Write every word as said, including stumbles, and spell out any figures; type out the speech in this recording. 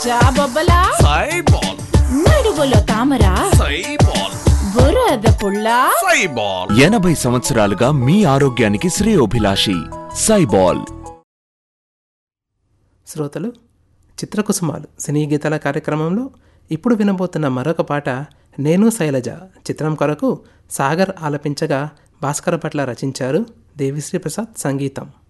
జాబొబ్బలా సైబాల్, నడువులో తామరా సైబాల్, బురద పుల్ల సైబాల్. ఎనభై సంవత్సరాలుగా మీ ఆరోగ్యానికి శ్రేయోభిలాషి సైబాల్. శ్రోతలు, చిత్రకుసుమాలు సినీ గీతాల కార్యక్రమంలో ఇప్పుడు వినబోతున్న మరొక పాట నేను శైలజ చిత్రం కొరకు సాగర్ ఆలపించగా భాస్కర భట్ల రచించారు, దేవిశ్రీ ప్రసాద్ సంగీతం.